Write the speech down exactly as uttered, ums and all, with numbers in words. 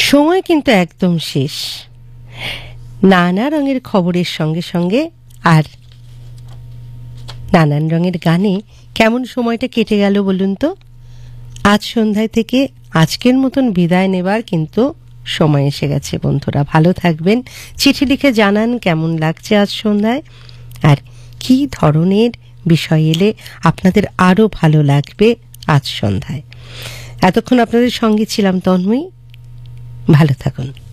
সময় কিন্তু একদম শেষ। নানা রঙের খবরের সঙ্গে সঙ্গে আর নানান রঙের গানে কেমন সময়টা কেটে গেল বলুন তো। আজ সন্ধ্যায় থেকে আজকের মতন বিদায় নেবার কিন্তু সময় এসে গেছে বন্ধুরা। ভালো থাকবেন, চিঠি লিখে জানান কেমন লাগছে আজ সন্ধ্যায়, আর কি ধরনের বিষয় এলে আপনাদের আরো ভালো লাগবে আজ সন্ধ্যায়। এতক্ষণ আপনাদের সঙ্গে ছিলাম তন্ময়ী। ভালো থাকুন।